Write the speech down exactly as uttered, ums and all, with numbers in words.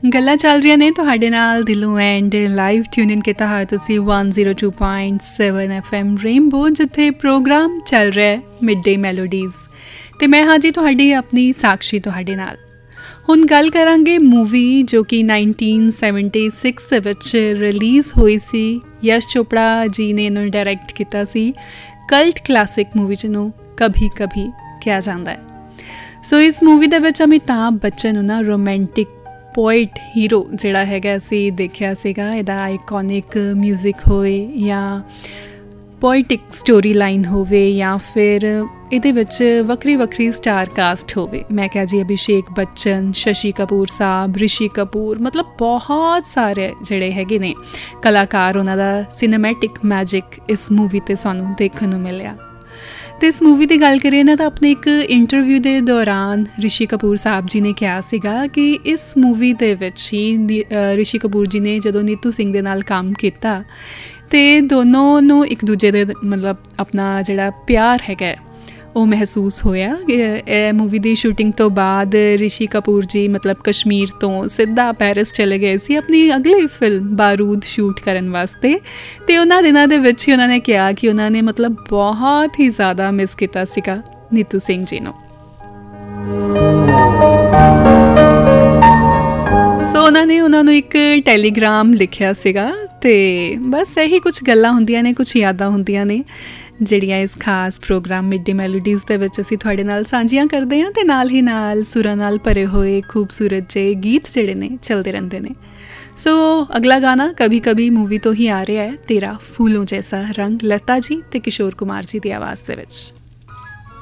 ਗੱਲਾਂ ਚੱਲ ਰਹੀਆਂ ਨੇ ਤੁਹਾਡੇ ਨਾਲ ਦਿਲੋਂ ਐਂਡ ਲਾਈਵ ਟਿਊਨ ਇਨ ਕੀਤਾ ਹੋਇਆ ਤੁਸੀਂ one oh two point seven F M rainbow, ਜਿੱਥੇ ਪ੍ਰੋਗਰਾਮ ਚੱਲ ਰਿਹਾ ਹੈ ਮਿਡ ਡੇ ਮੈਲੋਡੀਜ਼, ਅਤੇ ਮੈਂ ਹਾਂ ਜੀ ਤੁਹਾਡੀ ਆਪਣੀ ਸਾਕਸ਼ੀ ਤੁਹਾਡੇ ਨਾਲ। ਹੁਣ ਗੱਲ ਕਰਾਂਗੇ ਮੂਵੀ ਜੋ ਕਿ ਨਾਈਨਟੀਨ ਸੈਵਨਟੀ ਸਿਕਸ ਦੇ ਵਿੱਚ ਰਿਲੀਜ਼ ਹੋਈ ਸੀ। ਯਸ਼ ਚੋਪੜਾ ਜੀ ਨੇ ਇਹਨੂੰ ਡਾਇਰੈਕਟ ਕੀਤਾ ਸੀ। ਕਲਟ ਕਲਾਸਿਕ ਮੂਵੀ ਜਿਹਨੂੰ ਕਭੀ ਕਭੀ ਕਿਹਾ ਜਾਂਦਾ ਹੈ। ਸੋ ਇਸ ਮੂਵੀ ਦੇ ਵਿੱਚ ਅਮਿਤਾਭ ਬੱਚਨ ਨੂੰ ਨਾ ਰੋਮੈਂਟਿਕ ਪੋਇਟ ਹੀਰੋ ਜਿਹੜਾ ਹੈਗਾ ਅਸੀਂ ਦੇਖਿਆ ਸੀਗਾ। ਇਹਦਾ ਆਈਕੋਨਿਕ ਮਿਊਜ਼ਿਕ ਹੋਏ ਜਾਂ ਪੋਇਟਿਕ ਸਟੋਰੀ ਲਾਈਨ ਹੋਵੇ ਜਾਂ ਫਿਰ ਇਹਦੇ ਵਿੱਚ ਵੱਖਰੀ ਵੱਖਰੀ ਸਟਾਰ ਕਾਸਟ ਹੋਵੇ। ਮੈਂ ਕਿਹਾ ਜੀ ਅਭਿਸ਼ੇਕ ਬੱਚਨ, ਸ਼ਸ਼ੀ ਕਪੂਰ ਸਾਹਿਬ, ਰਿਸ਼ੀ ਕਪੂਰ, ਮਤਲਬ ਬਹੁਤ ਸਾਰੇ ਜਿਹੜੇ ਹੈਗੇ ਨੇ ਕਲਾਕਾਰ, ਉਹਨਾਂ ਦਾ ਸਿਨੇਮੈਟਿਕ ਮੈਜਿਕ ਇਸ ਮੂਵੀ 'ਤੇ ਸਾਨੂੰ ਦੇਖਣ ਨੂੰ ਮਿਲਿਆ। ਅਤੇ ਇਸ ਮੂਵੀ ਦੀ ਗੱਲ ਕਰੀਏ ਨਾ ਤਾਂ ਆਪਣੇ ਇੱਕ ਇੰਟਰਵਿਊ ਦੇ ਦੌਰਾਨ ਰਿਸ਼ੀ ਕਪੂਰ ਸਾਹਿਬ ਜੀ ਨੇ ਕਿਹਾ ਸੀਗਾ ਕਿ ਇਸ ਮੂਵੀ ਦੇ ਵਿੱਚ ਹੀ ਰਿਸ਼ੀ ਕਪੂਰ ਜੀ ਨੇ ਜਦੋਂ ਨੀਤੂ ਸਿੰਘ ਦੇ ਨਾਲ ਕੰਮ ਕੀਤਾ ਅਤੇ ਦੋਨੋਂ ਨੂੰ ਇੱਕ ਦੂਜੇ ਦੇ ਮਤਲਬ ਆਪਣਾ ਜਿਹੜਾ ਪਿਆਰ ਹੈਗਾ ਉਹ ਮਹਿਸੂਸ ਹੋਇਆ। ਇਹ ਮੂਵੀ ਦੀ ਸ਼ੂਟਿੰਗ ਤੋਂ ਬਾਅਦ ਰਿਸ਼ੀ ਕਪੂਰ ਜੀ ਮਤਲਬ ਕਸ਼ਮੀਰ ਤੋਂ ਸਿੱਧਾ ਪੈਰਿਸ ਚਲੇ ਗਏ ਸੀ ਆਪਣੀ ਅਗਲੀ ਫਿਲਮ ਬਾਰੂਦ ਸ਼ੂਟ ਕਰਨ ਵਾਸਤੇ, ਅਤੇ ਉਹਨਾਂ ਦਿਨਾਂ ਦੇ ਵਿੱਚ ਹੀ ਉਹਨਾਂ ਨੇ ਕਿਹਾ ਕਿ ਉਹਨਾਂ ਨੇ ਮਤਲਬ ਬਹੁਤ ਹੀ ਜ਼ਿਆਦਾ ਮਿਸ ਕੀਤਾ ਸੀਗਾ ਨੀਤੂ ਸਿੰਘ ਜੀ ਨੂੰ। ਸੋ ਉਹਨਾਂ ਨੇ ਉਹਨਾਂ ਨੂੰ ਇੱਕ ਟੈਲੀਗ੍ਰਾਮ ਲਿਖਿਆ ਸੀਗਾ, ਅਤੇ ਬਸ ਇਹੀ ਕੁਛ ਗੱਲਾਂ ਹੁੰਦੀਆਂ ਨੇ, ਕੁਛ ਯਾਦਾਂ ਹੁੰਦੀਆਂ ਨੇ ਜਿਹੜੀਆਂ ਇਸ ਖਾਸ ਪ੍ਰੋਗਰਾਮ ਮਿਡ ਡੇ ਮੈਲੋਡੀਜ਼ ਦੇ ਵਿੱਚ ਅਸੀਂ ਤੁਹਾਡੇ ਨਾਲ ਸਾਂਝੀਆਂ ਕਰਦੇ ਹਾਂ, ਅਤੇ ਨਾਲ ਹੀ ਨਾਲ ਸੁਰਾਂ ਨਾਲ ਭਰੇ ਹੋਏ ਖੂਬਸੂਰਤ ਜਿਹੇ ਗੀਤ ਜਿਹੜੇ ਨੇ ਚੱਲਦੇ ਰਹਿੰਦੇ ਨੇ। ਸੋ ਅਗਲਾ ਗਾਣਾ ਕਭੀ ਕਭੀ ਮੂਵੀ ਤੋਂ ਹੀ ਆ ਰਿਹਾ ਹੈ, ਤੇਰਾ ਫੂਲੋਂ ਜੈਸਾ ਰੰਗ, ਲਤਾ ਜੀ ਅਤੇ ਕਿਸ਼ੋਰ ਕੁਮਾਰ ਜੀ ਦੀ ਆਵਾਜ਼ ਦੇ ਵਿੱਚ।